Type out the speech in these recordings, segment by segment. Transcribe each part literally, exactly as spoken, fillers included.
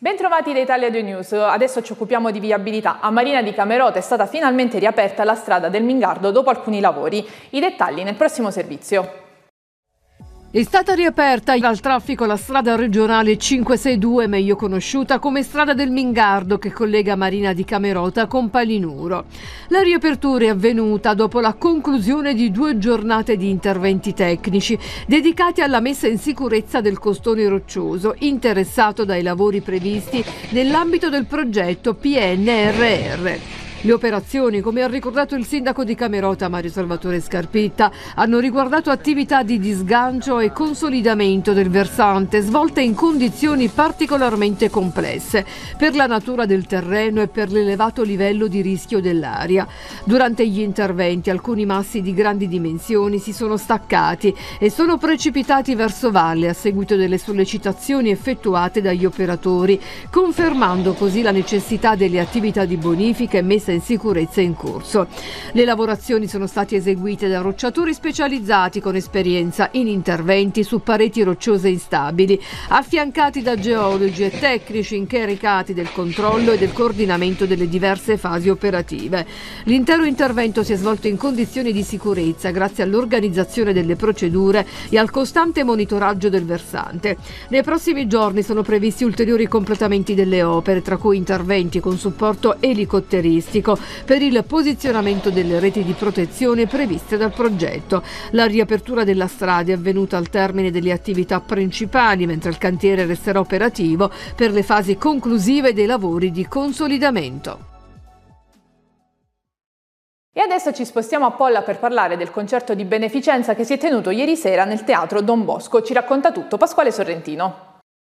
Bentrovati da Italia due News, adesso ci occupiamo di viabilità. A Marina di Camerota è stata finalmente riaperta la strada del Mingardo dopo alcuni lavori. I dettagli nel prossimo servizio. È stata riaperta al traffico la strada regionale cinquecentoseintadue, meglio conosciuta come strada del Mingardo, che collega Marina di Camerota con Palinuro. La riapertura è avvenuta dopo la conclusione di due giornate di interventi tecnici dedicati alla messa in sicurezza del costone roccioso, interessato dai lavori previsti nell'ambito del progetto P N R R. Le operazioni, come ha ricordato il sindaco di Camerota Mario Salvatore Scarpitta, hanno riguardato attività di disgancio e consolidamento del versante svolte in condizioni particolarmente complesse per la natura del terreno e per l'elevato livello di rischio dell'aria. Durante gli interventi alcuni massi di grandi dimensioni si sono staccati e sono precipitati verso valle a seguito delle sollecitazioni effettuate dagli operatori, confermando così la necessità delle attività di bonifica e messa in sicurezza in corso. Le lavorazioni sono state eseguite da rocciatori specializzati con esperienza in interventi su pareti rocciose instabili, affiancati da geologi e tecnici incaricati del controllo e del coordinamento delle diverse fasi operative. L'intero intervento si è svolto in condizioni di sicurezza grazie all'organizzazione delle procedure e al costante monitoraggio del versante. Nei prossimi giorni sono previsti ulteriori completamenti delle opere, tra cui interventi con supporto elicotteristico per il posizionamento delle reti di protezione previste dal progetto. La riapertura della strada è avvenuta al termine delle attività principali, mentre il cantiere resterà operativo per le fasi conclusive dei lavori di consolidamento. E adesso ci spostiamo a Polla per parlare del concerto di beneficenza che si è tenuto ieri sera nel Teatro Don Bosco. Ci racconta tutto Pasquale Sorrentino.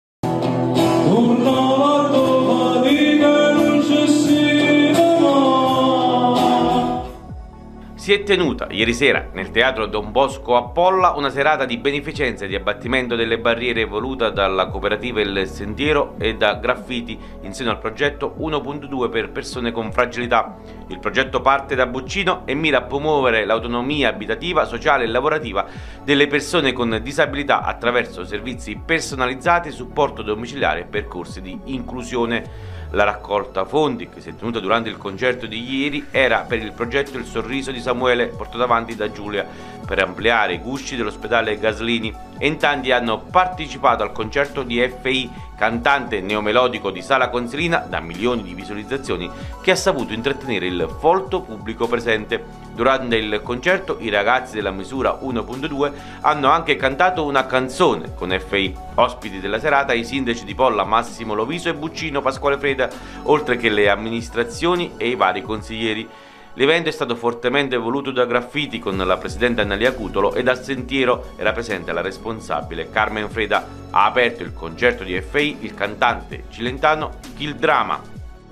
Si è tenuta ieri sera nel Teatro Don Bosco a Polla una serata di beneficenza e di abbattimento delle barriere voluta dalla cooperativa Il Sentiero e da Graffiti in seno al progetto uno punto due per persone con fragilità. Il progetto parte da Boccino e mira a promuovere l'autonomia abitativa, sociale e lavorativa delle persone con disabilità attraverso servizi personalizzati, supporto domiciliare e percorsi di inclusione. La raccolta fondi, che si è tenuta durante il concerto di ieri, era per il progetto Il Sorriso di Samuele, portato avanti da Giulia, per ampliare i gusci dell'ospedale Gaslini, e in tanti hanno partecipato al concerto di F I, cantante neomelodico di Sala Consilina da milioni di visualizzazioni, che ha saputo intrattenere il folto pubblico presente. Durante il concerto i ragazzi della misura uno punto due hanno anche cantato una canzone con F I. Ospiti della serata i sindaci di Polla Massimo Loviso e Buccino Pasquale Freda, oltre che le amministrazioni e i vari consiglieri. L'evento è stato fortemente voluto da Graffiti con la presidente Annalia Cutolo, e dal Sentiero era presente la responsabile Carmen Freda. Ha aperto il concerto di F I il cantante cilentano Kill Drama.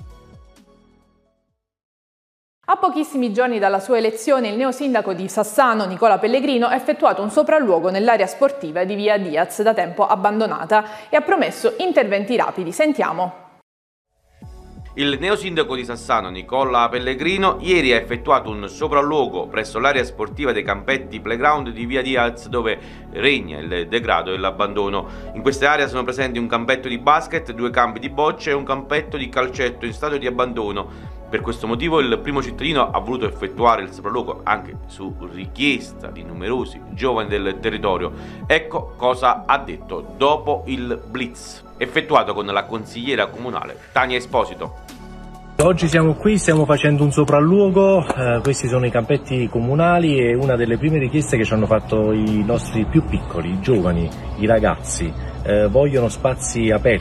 A pochissimi giorni dalla sua elezione, il neosindaco di Sassano, Nicola Pellegrino, ha effettuato un sopralluogo nell'area sportiva di via Diaz, da tempo abbandonata, e ha promesso interventi rapidi. Sentiamo. Il neosindaco di Sassano, Nicola Pellegrino, ieri ha effettuato un sopralluogo presso l'area sportiva dei campetti playground di via Diaz, dove regna il degrado e l'abbandono. In queste aree sono presenti un campetto di basket, due campi di bocce e un campetto di calcetto in stato di abbandono. Per questo motivo il primo cittadino ha voluto effettuare il sopralluogo anche su richiesta di numerosi giovani del territorio. Ecco cosa ha detto dopo il blitz effettuato con la consigliera comunale Tania Esposito. Oggi siamo qui, stiamo facendo un sopralluogo, eh, questi sono i campetti comunali, e una delle prime richieste che ci hanno fatto i nostri più piccoli, i giovani, i ragazzi, eh, vogliono spazi aperti.